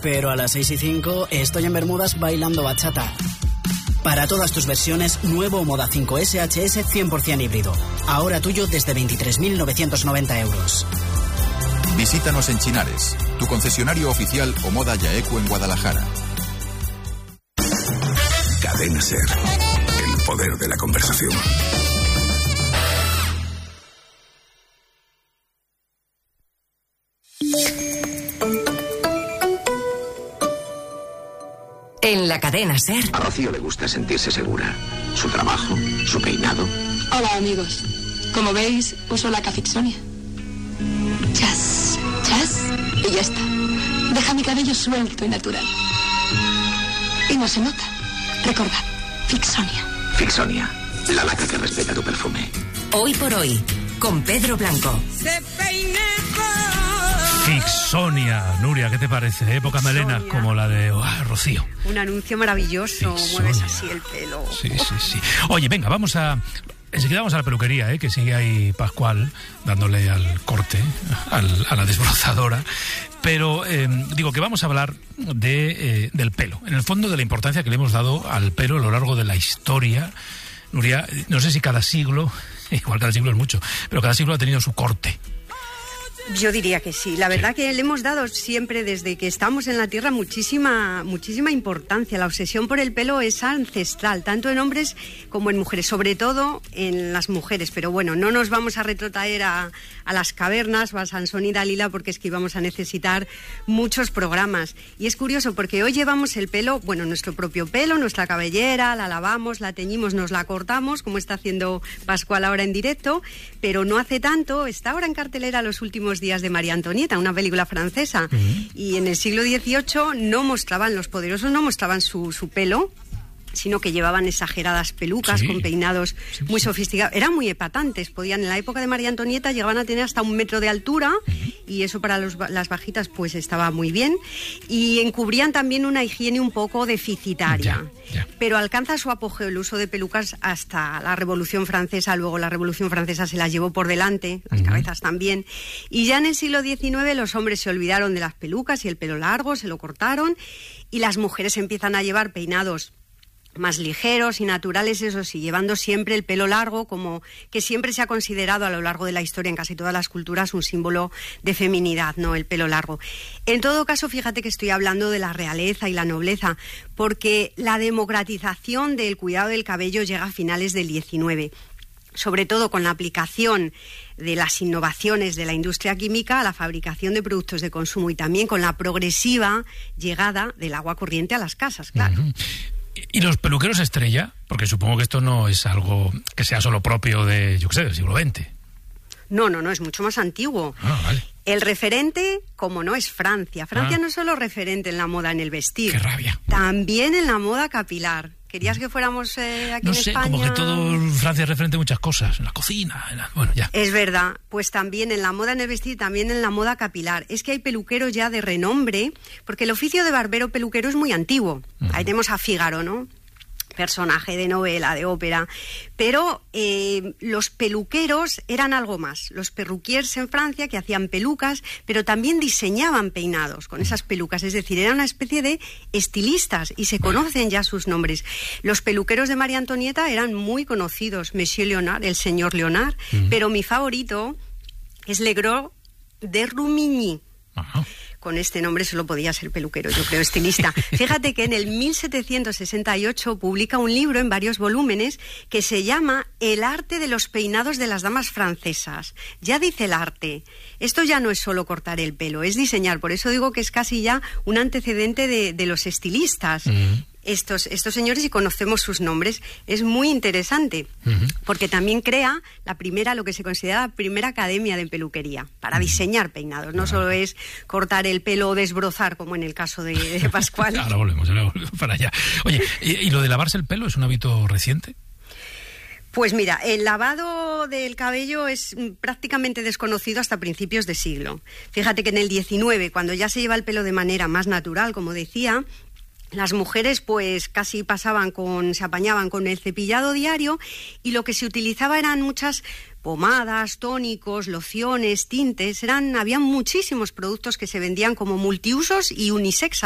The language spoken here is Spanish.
pero a las 6:05 estoy en Bermudas bailando bachata. Para todas tus versiones, nuevo Moda 5 SHS 100% híbrido. Ahora tuyo desde 23.990 euros. Visítanos en Chinares, tu concesionario oficial Omoda Yaeco en Guadalajara. Cadena SER, el poder de la conversación. En la cadena SER. A Rocío le gusta sentirse segura. Su trabajo, su peinado. Hola, amigos. Como veis, uso la Fixonia. Chas, chas, y ya está. Deja mi cabello suelto y natural. Y no se nota. Recordad, Fixonia. Fixonia, la laca que respeta tu perfume. Hoy por hoy, con Pedro Blanco. Fixonia, Nuria, ¿qué te parece? Época melena como la de Rocío. Un anuncio maravilloso, Fixonia. Mueves así el pelo. Sí. Oye, venga, enseguida vamos a la peluquería, que sigue ahí Pascual dándole al corte, a la desbrozadora. Pero digo que vamos a hablar del pelo. En el fondo, de la importancia que le hemos dado al pelo a lo largo de la historia. Nuria, no sé si cada siglo, igual cada siglo es mucho, pero cada siglo ha tenido su corte. Yo diría que sí. La verdad que le hemos dado siempre, desde que estamos en la Tierra, muchísima importancia. La obsesión por el pelo es ancestral, tanto en hombres como en mujeres, sobre todo en las mujeres. Pero bueno, no nos vamos a retrotraer a las cavernas o a Sansón y Dalila, porque es que íbamos a necesitar muchos programas. Y es curioso porque hoy llevamos el pelo, nuestro propio pelo, nuestra cabellera, la lavamos, la teñimos, nos la cortamos, como está haciendo Pascual ahora en directo, pero no hace tanto, está ahora en cartelera Los últimos días de María Antonieta, una película francesa, y en el siglo XVIII los poderosos no mostraban su pelo, sino que llevaban exageradas pelucas con peinados muy sofisticados. Eran muy epatantes, en la época de María Antonieta llegaban a tener hasta 1 metro de altura, y eso para las bajitas pues estaba muy bien, y encubrían también una higiene un poco deficitaria. Pero alcanza su apogeo el uso de pelucas hasta la Revolución Francesa. Luego la Revolución Francesa se las llevó por delante, las cabezas también, y ya en el siglo XIX los hombres se olvidaron de las pelucas y el pelo largo, se lo cortaron, y las mujeres empiezan a llevar peinados más ligeros y naturales, eso sí, llevando siempre el pelo largo, como que siempre se ha considerado a lo largo de la historia en casi todas las culturas un símbolo de feminidad, ¿no? El pelo largo. En todo caso, fíjate que estoy hablando de la realeza y la nobleza, porque la democratización del cuidado del cabello llega a finales del XIX. Sobre todo con la aplicación de las innovaciones de la industria química a la fabricación de productos de consumo, y también con la progresiva llegada del agua corriente a las casas, claro. ¿Y los peluqueros estrella? Porque supongo que esto no es algo que sea solo propio del siglo XX. No, es mucho más antiguo. Vale. El referente, como no, es Francia. Francia no es solo referente en la moda en el vestir. ¡Qué rabia! También en la moda capilar. ¿Querías que fuéramos aquí en España? Como que todo Francia es referente a muchas cosas, en la cocina, ya. Es verdad, pues también en la moda en el vestir, también en la moda capilar. Es que hay peluqueros ya de renombre, porque el oficio de barbero peluquero es muy antiguo. Ahí tenemos a Fígaro, ¿no? Personaje de novela, de ópera, pero los peluqueros eran algo más. Los perruquiers en Francia, que hacían pelucas, pero también diseñaban peinados con esas pelucas, es decir, eran una especie de estilistas, y se conocen ya sus nombres. Los peluqueros de María Antonieta eran muy conocidos, Monsieur Léonard, el señor Léonard, pero mi favorito es Legros de Rumigny. Con este nombre solo podía ser peluquero, yo creo, estilista. Fíjate que en el 1768 publica un libro en varios volúmenes que se llama El arte de los peinados de las damas francesas. Ya dice el arte. Esto ya no es solo cortar el pelo, es diseñar. Por eso digo que es casi ya un antecedente de los estilistas. Estos señores, y conocemos sus nombres, es muy interesante, porque también crea lo que se considera la primera academia de peluquería para diseñar peinados. No solo es cortar el pelo o desbrozar, como en el caso de Pascual. Ahora volvemos para allá. Oye, ¿y lo de lavarse el pelo es un hábito reciente? Pues mira, el lavado del cabello es prácticamente desconocido hasta principios de siglo. Fíjate que en el 19, cuando ya se lleva el pelo de manera más natural, como decía, las mujeres pues casi se apañaban con el cepillado diario, y lo que se utilizaba eran muchas pomadas, tónicos, lociones, tintes. Había muchísimos productos que se vendían como multiusos y unisex